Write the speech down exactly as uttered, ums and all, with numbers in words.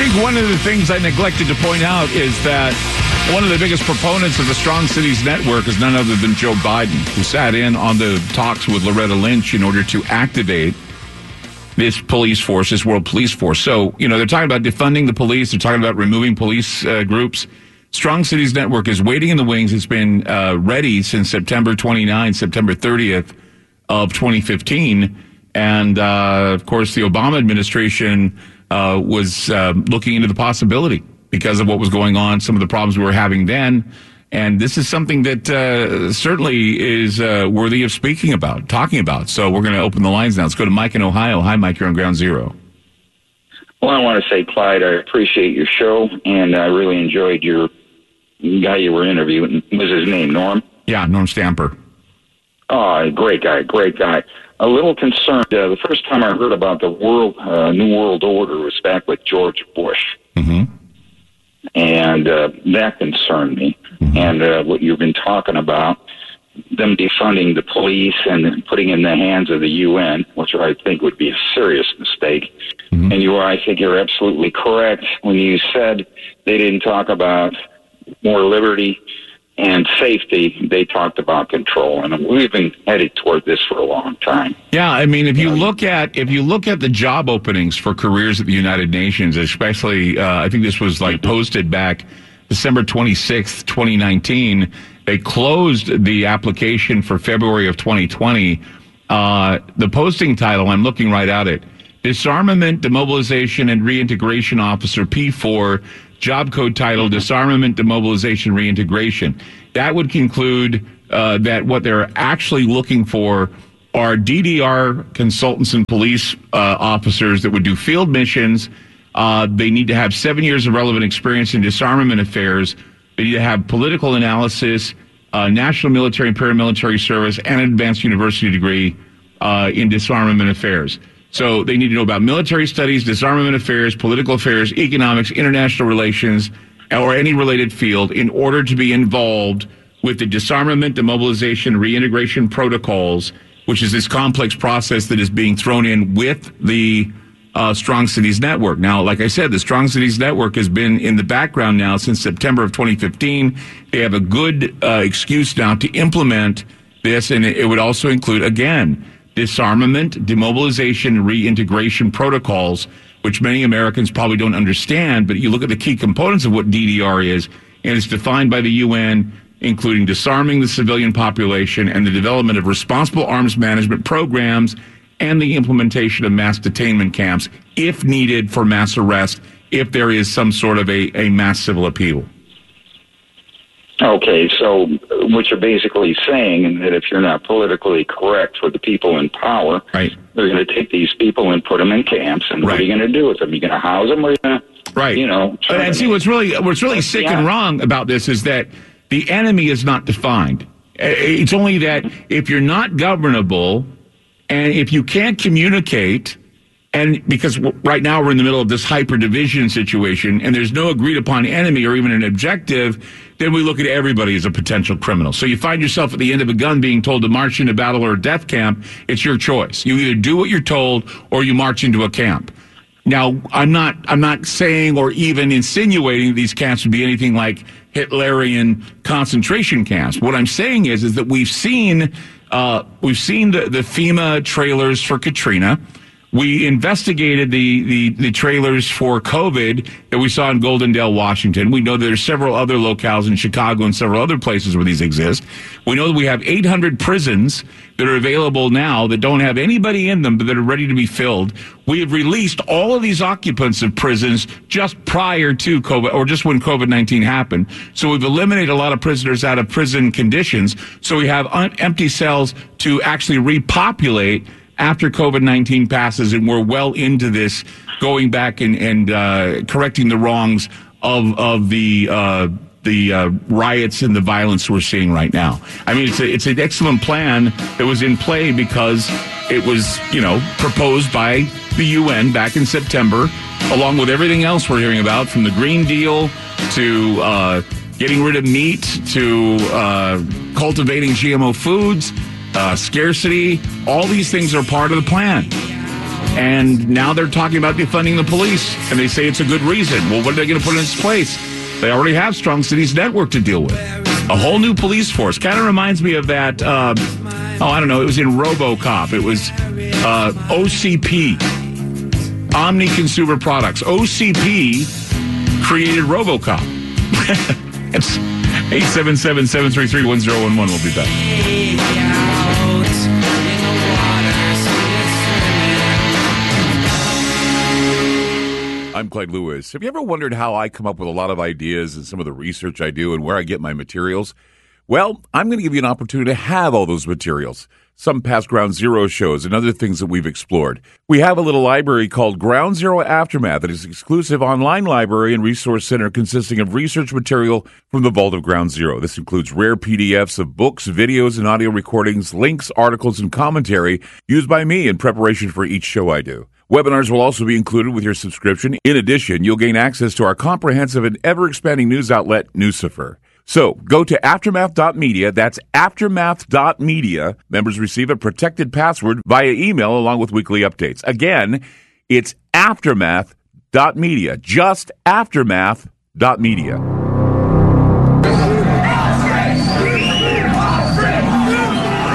think one of the things I neglected to point out is that one of the biggest proponents of the Strong Cities Network is none other than Joe Biden, who sat in on the talks with Loretta Lynch in order to activate this police force, this world police force. So, you know, they're talking about defunding the police. They're talking about removing police uh, groups. Strong Cities Network is waiting in the wings. It's been uh, ready since September twenty-ninth, September thirtieth of twenty fifteen. And, uh, of course, the Obama administration uh, was uh, looking into the possibility because of what was going on, some of the problems we were having then. And this is something that uh, certainly is uh, worthy of speaking about, talking about. So we're going to open the lines now. Let's go to Mike in Ohio. Hi, Mike. You're on Ground Zero. Well, I want to say, Clyde, I appreciate your show, and I really enjoyed your guy you were interviewing. What was his name, Norm? Yeah, Norm Stamper. Oh, great guy, great guy. A little concerned. Uh, the first time I heard about the world uh, New World Order was back with George Bush. Mm-hmm. And uh, that concerned me. Mm-hmm. And uh, what you've been talking about, them defunding the police and putting in the hands of the U N, which I think would be a serious mistake. Mm-hmm. And you are, I think you're absolutely correct when you said they didn't talk about more liberty and safety. They talked about control, and we've been headed toward this for a long time. Yeah, I mean, if you look at if you look at the job openings for careers at the United Nations, especially, uh, I think this was like posted back December twenty-sixth, twenty nineteen. They closed the application for February of twenty twenty. Uh, the posting title, I'm looking right at it: Disarmament, Demobilization, and Reintegration Officer, P four. Job code title, Disarmament, Demobilization, Reintegration. That would conclude uh, that what they're actually looking for are D D R consultants and police uh, officers that would do field missions. Uh, they need to have seven years of relevant experience in disarmament affairs. They need to have political analysis, uh, national military and paramilitary service, and an advanced university degree uh, in disarmament affairs. So they need to know about military studies, disarmament affairs, political affairs, economics, international relations, or any related field in order to be involved with the disarmament, demobilization, reintegration protocols, which is this complex process that is being thrown in with the uh, Strong Cities Network. Now, like I said, the Strong Cities Network has been in the background now since September of twenty fifteen. They have a good uh, excuse now to implement this, and it, it would also include, again, disarmament, demobilization, reintegration protocols, which many Americans probably don't understand, but you look at the key components of what D D R is, and it's defined by the U N, including disarming the civilian population and the development of responsible arms management programs and the implementation of mass detainment camps, if needed for mass arrest, if there is some sort of a, a mass civil upheaval. Okay, so what you're basically saying is that if you're not politically correct for the people in power, right, they're going to take these people and put them in camps, and right. What are you going to do with them? Are you going to house them, or are you going to, right. you know? And see, what's really what's really sick yeah. and wrong about this is that the enemy is not defined. It's only that if you're not governable, and if you can't communicate, and because right now we're in the middle of this hyper division situation, and there's no agreed upon enemy or even an objective, then we look at everybody as a potential criminal. So you find yourself at the end of a gun being told to march into battle or a death camp. It's your choice. You either do what you're told or you march into a camp. Now, I'm not I'm not saying or even insinuating these camps would be anything like Hitlerian concentration camps. What I'm saying is is that we've seen uh, we've seen the, the FEMA trailers for Katrina. We investigated the, the, the trailers for COVID that we saw in Goldendale, Washington. We know there are several other locales in Chicago and several other places where these exist. We know that we have eight hundred prisons that are available now that don't have anybody in them, but that are ready to be filled. We have released all of these occupants of prisons just prior to COVID, or just when COVID nineteen happened. So we've eliminated a lot of prisoners out of prison conditions. So we have un- empty cells to actually repopulate after COVID nineteen passes, and we're well into this, going back and, and uh, correcting the wrongs of of the uh, the uh, riots and the violence we're seeing right now. I mean, it's a, it's an excellent plan that was in play because it was, you know, proposed by the U N back in September, along with everything else we're hearing about, from the Green Deal to uh, getting rid of meat to uh, cultivating G M O foods. Uh, scarcity, all these things are part of the plan. And now they're talking about defunding the police, and they say it's a good reason. Well, what are they going to put in its place? They already have Strong Cities Network to deal with. A whole new police force. Kind of reminds me of that, uh, oh, I don't know, it was in RoboCop. It was uh, O C P, Omni Consumer Products. O C P created RoboCop. It's eight seven seven, seven three three, one zero one one. We'll be back. I'm Clyde Lewis. Have you ever wondered how I come up with a lot of ideas and some of the research I do and where I get my materials? Well, I'm going to give you an opportunity to have all those materials. Some past Ground Zero shows and other things that we've explored. We have a little library called Ground Zero Aftermath that is an exclusive online library and resource center consisting of research material from the vault of Ground Zero. This includes rare P D Fs of books, videos, and audio recordings, links, articles, and commentary used by me in preparation for each show I do. Webinars will also be included with your subscription. In addition, you'll gain access to our comprehensive and ever-expanding news outlet, Newsifer. So, go to aftermath dot media. That's aftermath dot media. Members receive a protected password via email along with weekly updates. Again, it's aftermath dot media. Just aftermath dot media.